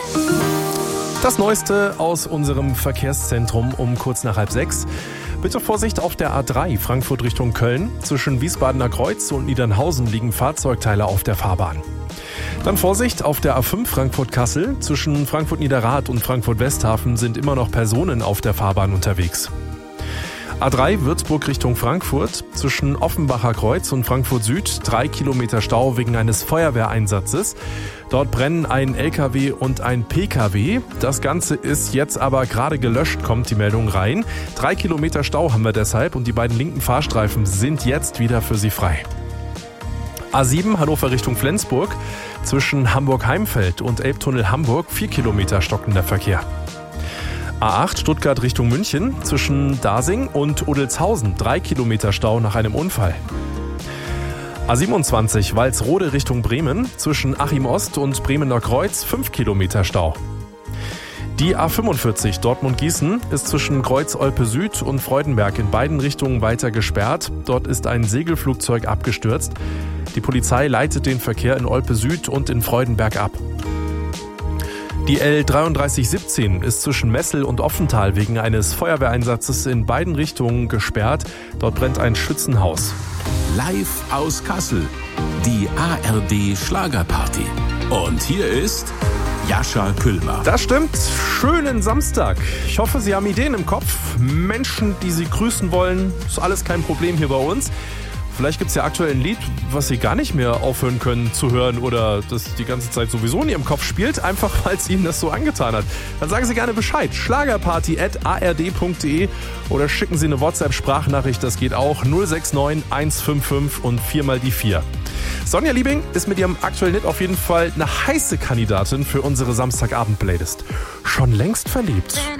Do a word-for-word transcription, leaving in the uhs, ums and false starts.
Das Neueste aus unserem Verkehrszentrum um kurz nach halb sechs. Bitte Vorsicht auf der A drei Frankfurt Richtung Köln. Zwischen Wiesbadener Kreuz und Niedernhausen liegen Fahrzeugteile auf der Fahrbahn. Dann Vorsicht auf der A fünf Frankfurt-Kassel. Zwischen Frankfurt-Niederrad und Frankfurt-Westhafen sind immer noch Personen auf der Fahrbahn unterwegs. A drei Würzburg Richtung Frankfurt. Zwischen Offenbacher Kreuz und Frankfurt Süd drei Kilometer Stau wegen eines Feuerwehreinsatzes. Dort brennen ein L K W und ein P K W. Das Ganze ist jetzt aber gerade gelöscht, kommt die Meldung rein. Drei Kilometer Stau haben wir deshalb und die beiden linken Fahrstreifen sind jetzt wieder für Sie frei. A sieben Hannover Richtung Flensburg. Zwischen Hamburg-Heimfeld und Elbtunnel Hamburg vier Kilometer stockender Verkehr. A acht Stuttgart Richtung München. Zwischen Dasing und Odelzhausen drei Kilometer Stau nach einem Unfall. A siebenundzwanzig Walsrode Richtung Bremen. Zwischen Achim Ost und Bremener Kreuz fünf Kilometer Stau. Die A fünfundvierzig Dortmund-Gießen ist zwischen Kreuz-Olpe Süd und Freudenberg in beiden Richtungen weiter gesperrt. Dort ist ein Segelflugzeug abgestürzt. Die Polizei leitet den Verkehr in Olpe Süd und in Freudenberg ab. Die L dreiunddreißig siebzehn ist zwischen Messel und Offental wegen eines Feuerwehreinsatzes in beiden Richtungen gesperrt. Dort brennt ein Schützenhaus. Live aus Kassel, die A R D Schlagerparty. Und hier ist Jascha Küllmer. Das stimmt. Schönen Samstag. Ich hoffe, Sie haben Ideen im Kopf. Menschen, die Sie grüßen wollen. Ist alles kein Problem hier bei uns. Vielleicht gibt es ja aktuell ein Lied, was Sie gar nicht mehr aufhören können zu hören oder das die ganze Zeit sowieso in Ihrem Kopf spielt, einfach weil es Ihnen das so angetan hat. Dann sagen Sie gerne Bescheid. Schlagerparty at a r d punkt d e oder schicken Sie eine WhatsApp-Sprachnachricht, das geht auch. null sechs neun eins fünf fünf und vier mal die vier. Sonja Liebing ist mit ihrem aktuellen Hit auf jeden Fall eine heiße Kandidatin für unsere Samstagabend-Playlist. Schon längst verliebt.